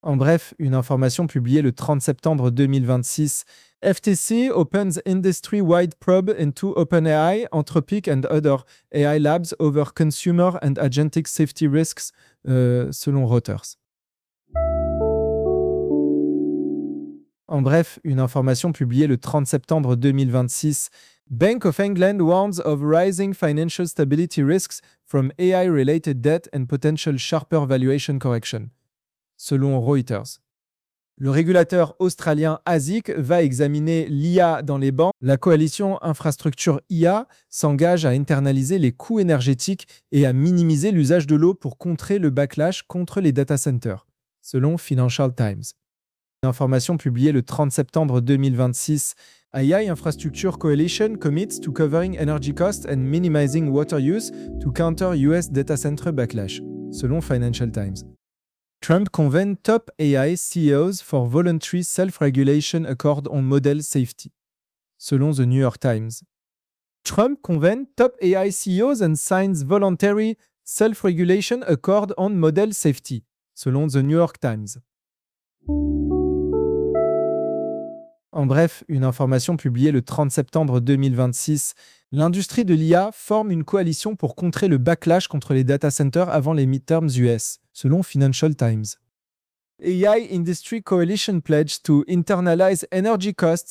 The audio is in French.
En bref, une information publiée le 30 septembre 2026. FTC opens industry-wide probe into OpenAI, Anthropic and other AI labs over consumer and agentic safety risks, selon Reuters. En bref, une information publiée le 30 septembre 2026. Bank of England warns of rising financial stability risks from AI-related debt and potential sharper valuation correction, selon Reuters. Le régulateur australien ASIC va examiner l'IA dans les banques. La coalition Infrastructure IA s'engage à internaliser les coûts énergétiques et à minimiser l'usage de l'eau pour contrer le backlash contre les data centers, selon Financial Times. Une information publiée le 30 septembre 2026. AI Infrastructure Coalition commits to covering energy costs and minimizing water use to counter US data center backlash, selon Financial Times. Trump convene top AI CEOs for voluntary self-regulation accord on model safety, selon The New York Times. Trump convene top AI CEOs and signs voluntary self-regulation accord on model safety, selon The New York Times. En bref, une information publiée le 30 septembre 2026. L'industrie de l'IA forme une coalition pour contrer le backlash contre les data centers avant les midterms US, selon Financial Times. AI Industry Coalition pledged to internalize energy costs